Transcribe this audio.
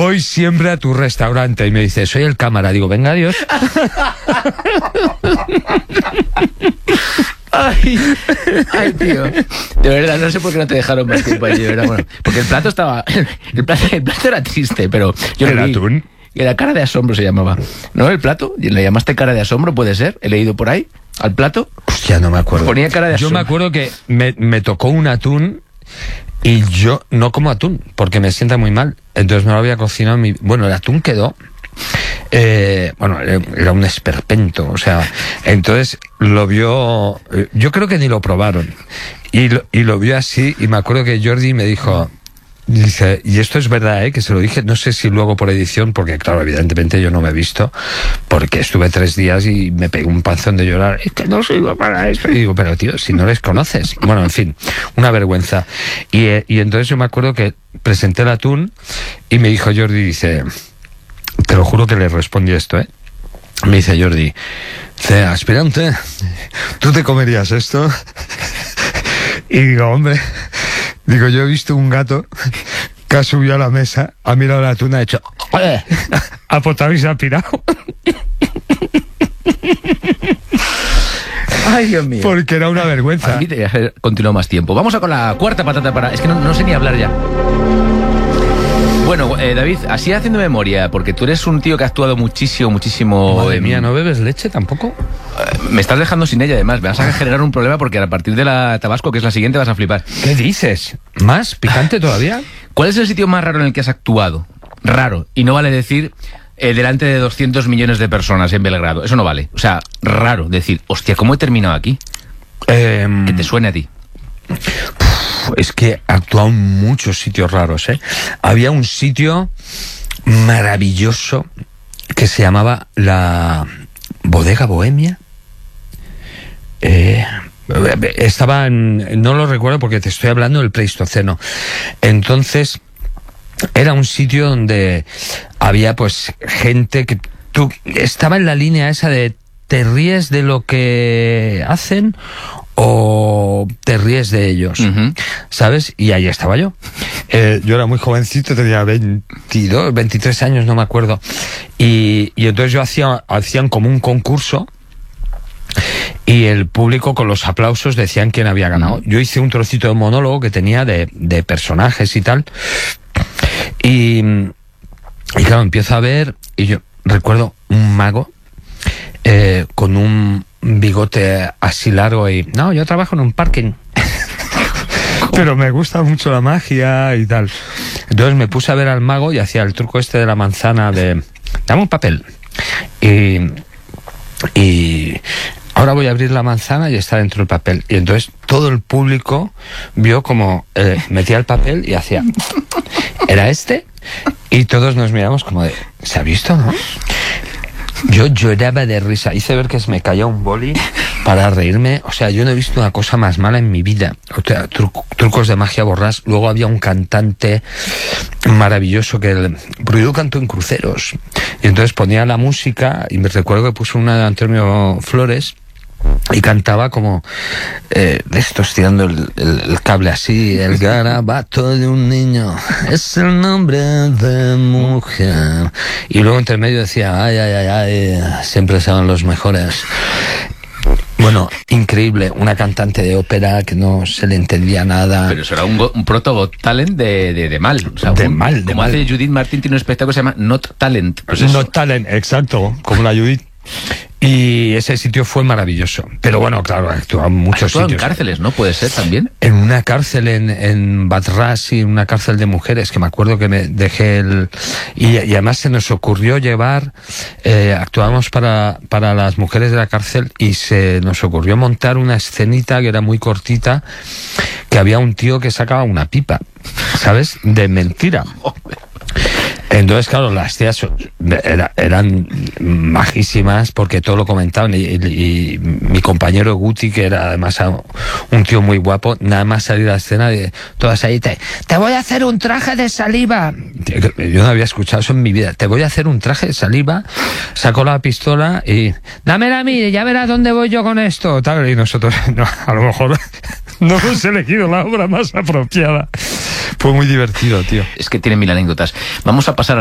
voy siempre a tu restaurante. Y me dice, soy el cámara. Digo, venga, adiós. Ay, tío. De verdad, no sé por qué no te dejaron más tiempo allí, ¿verdad? Bueno, porque el plato estaba... El plato era triste, pero... ¿Era atún? Era cara de asombro se llamaba. ¿No? El plato. ¿Le llamaste cara de asombro? ¿Puede ser? ¿He leído por ahí? ¿Al plato? Hostia, no me acuerdo. Ponía cara de asombro. Yo me acuerdo que me tocó un atún y yo no como atún porque me sienta muy mal. Entonces me lo había cocinado. Bueno, el atún quedó... bueno, era un esperpento, o sea, entonces lo vio, yo creo que ni lo probaron, y lo vio así, y me acuerdo que Jordi me dijo, dice, y esto es verdad, que se lo dije, no sé si luego por edición, porque claro, evidentemente yo no me he visto, porque estuve 3 días y me pegué un panzón de llorar, es que no sirvo para esto, y digo, pero tío, si no les conoces, bueno, en fin, una vergüenza, y entonces yo me acuerdo que presenté el atún, y me dijo Jordi, dice... Te lo juro que le respondí esto, Me dice Jordi, aspirante, ¿tú te comerías esto? Y digo, hombre, yo he visto un gato que ha subido a la mesa, ha mirado la tuna, ha hecho, ha potado y se ha pirado. Ay, Dios mío. Porque era una vergüenza. Continuó más tiempo. Vamos a con la cuarta patata para... Es que no sé ni hablar ya. Bueno, David, así haciendo memoria, porque tú eres un tío que ha actuado muchísimo... Madre mía, ¿no bebes leche tampoco? Me estás dejando sin ella, además. Me vas a generar un problema porque a partir de la Tabasco, que es la siguiente, vas a flipar. ¿Qué dices? ¿Más picante todavía? ¿Cuál es el sitio más raro en el que has actuado? Raro. Y no vale decir delante de 200 millones de personas en Belgrado. Eso no vale. O sea, raro decir, hostia, ¿cómo he terminado aquí? Que te suene a ti. Es que he actuado en muchos sitios raros, Había un sitio maravilloso que se llamaba la Bodega Bohemia. Estaba no lo recuerdo porque te estoy hablando del Pleistoceno. Entonces, era un sitio donde había pues gente que estaba en la línea esa de te ríes de lo que hacen o te ríes de ellos, ¿sabes? Y ahí estaba yo. Yo era muy jovencito, tenía 22, 23 años, no me acuerdo. Y entonces yo hacían como un concurso y el público con los aplausos decían quién había ganado. Yo hice un trocito de monólogo que tenía de personajes y tal. Y claro, empiezo a ver y yo recuerdo un mago con un bigote así largo y... No, yo trabajo en un parking. Pero me gusta mucho la magia y tal. Entonces me puse a ver al mago y hacía el truco este de la manzana de... Dame un papel. Y ahora voy a abrir la manzana y está dentro del papel. Y entonces todo el público vio como metía el papel y hacía... ¿Era este? Y todos nos miramos como de... ¿Se ha visto, no? Yo lloraba de risa. Hice ver que se me caía un boli para reírme. O sea, yo no he visto una cosa más mala en mi vida. O sea, trucos de magia borrás. Luego había un cantante maravilloso porque yo canto en cruceros. Y entonces ponía la música y me recuerdo que puso una de Antonio Flores y cantaba como estos tirando el cable así, el garabato de un niño es el nombre de mujer, y luego entre medio decía ay, ay, ay, ay, siempre son los mejores. Bueno, increíble, una cantante de ópera que no se le entendía nada. Pero eso era un proto talent de mal. O sea, de mal. Como hace Judith Martín, tiene un espectáculo que se llama Not Talent. Pues Not Talent, exacto, como la Judith. Y ese sitio fue maravilloso. Pero bueno, claro, actuaba en muchos sitios. En cárceles, ¿no? Puede ser también. En una cárcel en Badras, y una cárcel de mujeres, que me acuerdo que me dejé y además se nos ocurrió llevar, actuábamos para las mujeres de la cárcel y se nos ocurrió montar una escenita que era muy cortita, que había un tío que sacaba una pipa, ¿sabes? De mentira. Entonces, claro, las tías eran majísimas porque todo lo comentaban y mi compañero Guti, que era además un tío muy guapo, nada más salir a la escena, todas ahí, te voy a hacer un traje de saliva. Yo no había escuchado eso en mi vida. Te voy a hacer un traje de saliva. Sacó la pistola y dámela a mí, ya verás dónde voy yo con esto. Tal, y nosotros, no, a lo mejor no hemos elegido la obra más apropiada. Fue muy divertido, tío. Es que tiene 1000 anécdotas. Vamos a pasar